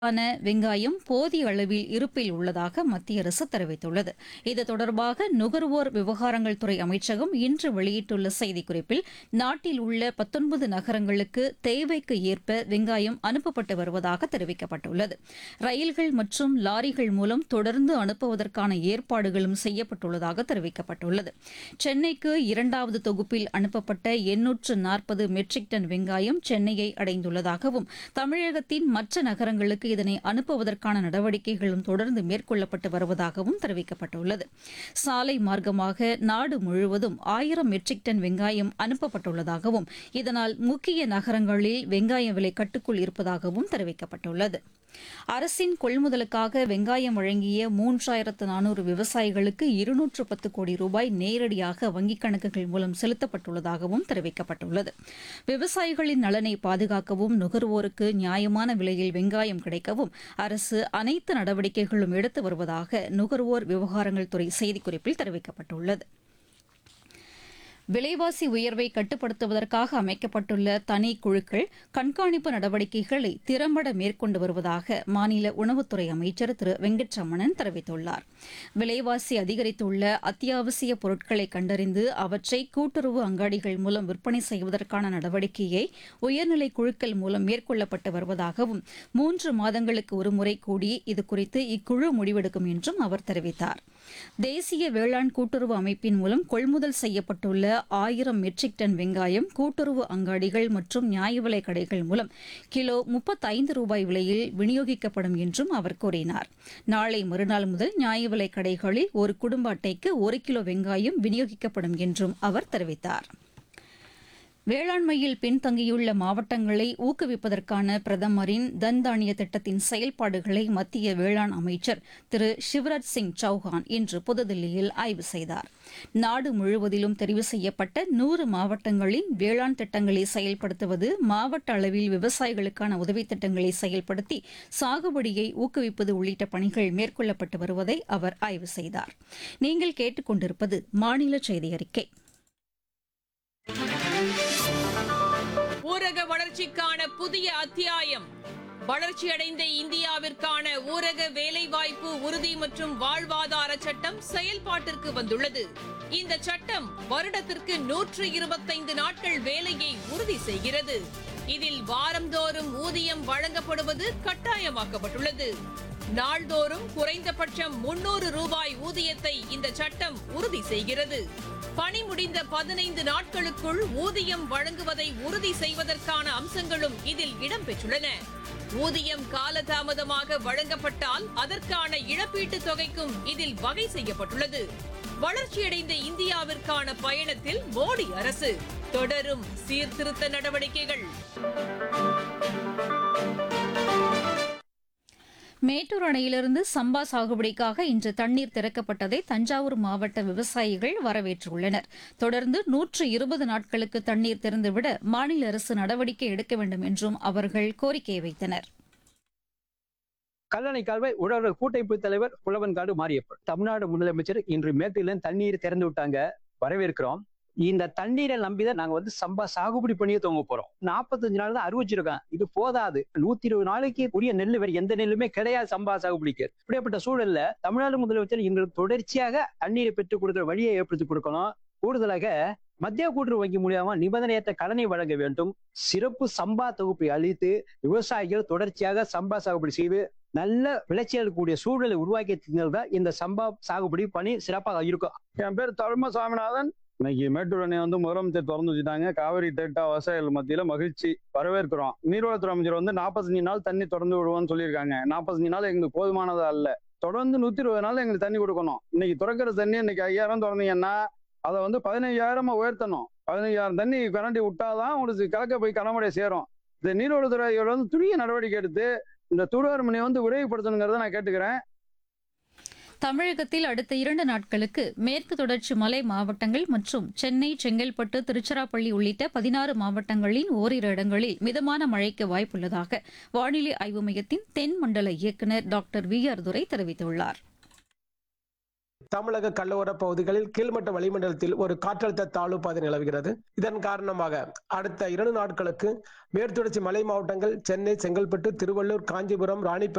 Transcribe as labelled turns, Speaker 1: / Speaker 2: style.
Speaker 1: வெங்காயம் போதிய அளவில் இருப்பில் உள்ளதாக மத்திய அரசு தெரிவித்துள்ளது. இது தொடர்பாக நுகர்வோர் விவகாரங்கள் துறை அமைச்சகம் இன்று வெளியிட்டுள்ள செய்திக்குறிப்பில், நாட்டில் உள்ள 19 நகரங்களுக்கு தேவைக்கு ஏற்ப வெங்காயம் அனுப்பப்பட்டு வருவதாக தெரிவிக்கப்பட்டுள்ளது. ரயில்கள் மற்றும் லாரிகள் மூலம் தொடர்ந்து அனுப்புவதற்கான ஏற்பாடுகளும் செய்யப்பட்டுள்ளதாக தெரிவிக்கப்பட்டுள்ளது. சென்னைக்கு 2வது தொகுப்பில் அனுப்பப்பட்ட 840 மெட்ரிக் டன் வெங்காயம் சென்னையை அடைந்துள்ளதாகவும், தமிழகத்தின் மற்ற நகரங்களுக்கு இதனை அனுப்புவதற்கான நடவடிக்கைகளும் தொடர்ந்து மேற்கொள்ளப்பட்டு வருவதாகவும் தெரிவிக்கப்பட்டுள்ளது. சாலை மார்க்கமாக நாடு முழுவதும் 1000 மெட்ரிக் டன் வெங்காயம் அனுப்பப்பட்டுள்ளதாகவும், இதனால் முக்கிய நகரங்களில் வெங்காய விலை கட்டுக்குள் இருப்பதாகவும் தெரிவிக்கப்பட்டுள்ளது. அரசின் கொள்முதலுக்காக வெங்காயம் வழங்கிய 3400 விவசாயிகளுக்கு 210 கோடி ரூபாய் நேரடியாக வங்கிக் கணக்குகள் மூலம் செலுத்தப்பட்டுள்ளதாகவும் தெரிவிக்கப்பட்டுள்ளது. விவசாயிகளின் நலனை பாதுகாக்கவும், நுகர்வோருக்கு நியாயமான விலையில் வெங்காயம் கிடைக்கவும் அரசு அனைத்து நடவடிக்கைகளும் எடுத்து வருவதாக நுகர்வோர் விவகாரங்கள் துறை செய்திக்குறிப்பில் தெரிவிக்கப்பட்டுள்ளது. விலைவாசி உயர்வை கட்டுப்படுத்துவதற்காக அமைக்கப்பட்டுள்ள தனி குழுக்கள் கண்காணிப்பு நடவடிக்கைகளை திறம்பட மேற்கொண்டு வருவதாக மாநில உணவுத்துறை அமைச்சர் திரு வெங்கட்ரமணன் தெரிவித்துள்ளார். விலைவாசி அதிகரித்துள்ள அத்தியாவசிய பொருட்களை கண்டறிந்து அவற்றை கூட்டுறவு அங்காடிகள் மூலம் விற்பனை செய்வதற்கான நடவடிக்கையை உயர்நிலை குழுக்கள் மூலம் மேற்கொள்ளப்பட்டு வருவதாகவும், 3 மாதங்களுக்கு ஒருமுறை கூடி இதுகுறித்து இக்குழு முடிவெடுக்கும் என்றும் அவர் தெரிவித்தார். தேசிய வேளாண் கூட்டுறவு அமைப்பின் மூலம் கொள்முதல் செய்யப்பட்டுள்ள 1000 மெட்ரிக் டன் வெங்காயம் கூட்டுறவு அங்காடிகள் மற்றும் நியாய விலைக் கடைகள் மூலம் கிலோ 35 ரூபாய் விலையில் விநியோகிக்கப்படும் என்றும் அவர் கூறினார். நாளை மறுநாள் முதல் நியாய விலைக் கடைகளில் ஒரு குடும்ப அட்டைக்கு 1 கிலோ வெங்காயம் விநியோகிக்கப்படும் என்றும் அவர் தெரிவித்தார். வேளாண்மையில் பின்தங்கியுள்ள மாவட்டங்களை ஊக்குவிப்பதற்கான பிரதமரின் தன் தானிய திட்டத்தின் செயல்பாடுகளை மத்திய வேளாண் அமைச்சர் திரு சிவராஜ் சிங் சௌஹான் இன்று புதுதில்லியில் ஆய்வு செய்தார். நாடு முழுவதிலும் தெரிவு செய்யப்பட்ட 100 மாவட்டங்களின் வேளாண் திட்டங்களை செயல்படுத்துவது, மாவட்ட அளவில் விவசாயிகளுக்கான உதவித் திட்டங்களை செயல்படுத்தி சாகுபடியை ஊக்குவிப்பது உள்ளிட்ட பணிகள் மேற்கொள்ளப்பட்டு வருவதை அவர் ஆய்வு செய்தார். நீங்கள் கேட்டுக் கொண்டிருப்பது மாநில செய்தி அறிக்கை.
Speaker 2: ஊரக வளர்ச்சிக்கான புதிய அத்தியாயம். வளர்ச்சியடைந்த இந்தியாவிற்கான ஊரக வேலைவாய்ப்பு உறுதி மற்றும் வாழ்வாதார சட்டம் செயல்பாட்டிற்கு வந்துள்ளது. இந்த சட்டம் வருடத்திற்கு 125 நாட்கள் வேலையை உறுதி செய்கிறது. இதில் வாரந்தோறும் ஊதியம் வழங்கப்படுவது கட்டாயமாக்கப்பட்டுள்ளது. நாள்தோறும் குறைந்தபட்சம் 300 ரூபாய் ஊதியத்தை இந்த சட்டம் உறுதி செய்கிறது. பணி முடிந்த 15 நாட்களுக்குள் ஊதியம் வழங்குவதை உறுதி செய்வதற்கான அம்சங்களும் இதில் இடம்பெற்றுள்ளன. ஊதியம் காலதாமதமாக வழங்கப்பட்டால் அதற்கான இழப்பீட்டுத் தொகைக்கும் இதில் வகை செய்யப்பட்டுள்ளது. வளர்ச்சியடைந்த இந்தியாவிற்கான பயணத்தில் மோடி அரசு தொடரும் சீர்திருத்த நடவடிக்கைகள்.
Speaker 1: மேட்டூர் அணையிலிருந்து சம்பா சாகுபடிக்காக இன்று தண்ணீர் திறக்கப்பட்டதை தஞ்சாவூர் மாவட்ட விவசாயிகள் வரவேற்றுள்ளனர். தொடர்ந்து 120 நாட்களுக்கு தண்ணீர் திறந்துவிட மாநில அரசு நடவடிக்கை எடுக்க வேண்டும் என்றும் அவர்கள் கோரிக்கை வைத்தனர்.
Speaker 3: கல்லணை கால்வாய் உழவர் கூட்டமைப்பு தலைவர் புலவன்காடு மாரியப்பன், தமிழ்நாடு முதலமைச்சர் இன்று மேட்டூர்ல தண்ணீர் திறந்து விட்டாங்க, வரவேற்கிறோம். இந்த தண்ணீரை நம்பிதான் நாங்க சம்பா சாகுபடி பண்ணியே தூங்க போறோம். 45 நாள் தான் அறிவிச்சிருக்கோம். இது போதாது. 120 நாளைக்கு உரிய நெல் வேற எந்த நெல்லுமே கிடையாது சம்பா சாகுபடிக்கு. இப்படிப்பட்ட சூழல்ல தமிழ்நாடு முதலமைச்சர் எங்களுக்கு தொடர்ச்சியாக தண்ணீரை பெற்றுக் கொடுக்கிற வழியை ஏற்படுத்தி கொடுக்கணும். கூடுதலாக மத்திய கூட்டுறவு வங்கி மூலியமா நிபந்தனையற்ற கடனை வழங்க வேண்டும். சிறப்பு சம்பா தொகுப்பை அளித்து விவசாயிகள் தொடர்ச்சியாக சம்பா சாகுபடி செய்து நல்ல விளைச்சல் கூடிய சூழலை உருவாக்கி இந்த சம்பா சாகுபடி பணி சிறப்பாக இருக்கும்.
Speaker 4: என் பேர் தர்ம சாமிநாதன். இன்னைக்கு மேட்டூர் அணை முதலமைச்சர் திறந்து வச்சுட்டாங்க. காவிரி டெல்டா விவசாயிகள் மத்தியில மகிழ்ச்சி, வரவேற்கிறோம். நீர்வளத்துறை அமைச்சர் 45 நாள் தண்ணி திறந்து விடுவோம்னு சொல்லியிருக்காங்க. 45 நாள் எங்களுக்கு போதுமானதா அல்ல. தொடர்ந்து 120 நாள் எங்களுக்கு தண்ணி கொடுக்கணும். இன்னைக்கு திறக்கிற தண்ணி இன்னைக்கு 5000 திறந்தீங்கன்னா அதை 15,000 உயர்த்தணும். 15,000 தண்ணி கரண்டி விட்டாதான் உங்களுக்கு கலக்க போய் கடமுறை சேரும். இந்த நீர்வளத்துறை துரிய நடவடிக்கை எடுத்து இந்த தூர்வார் மணியை விரைவுபடுத்தணுங்கிறத நான் கேட்டுக்கிறேன்.
Speaker 1: தமிழகத்தில் அடுத்த 2 நாட்களுக்கு மேற்கு தொடர்ச்சி மலை மாவட்டங்கள் மற்றும் சென்னை, செங்கல்பட்டு, திருச்சிராப்பள்ளி உள்ளிட்ட 16 மாவட்டங்களின் ஓரிரு இடங்களில் மிதமான மழைக்கு வாய்ப்புள்ளதாக வானிலை ஆய்வு மையத்தின் தென் மண்டல இயக்குநர் டாக்டர் VR துரை தெரிவித்துள்ளார்.
Speaker 5: தமிழக கடலோர பகுதிகளில் கீழ்மட்ட வளிமண்டலத்தில் ஒரு காற்றழுத்த தாழ்வு பாதை நிலவுகிறது. இதன் காரணமாக அடுத்த 2 நாட்களுக்கு மேற்குத்தொடர்ச்சி மலை மாவட்டங்கள், சென்னை, செங்கல்பட்டு, திருவள்ளூர், காஞ்சிபுரம், ராணிப்பேட்டை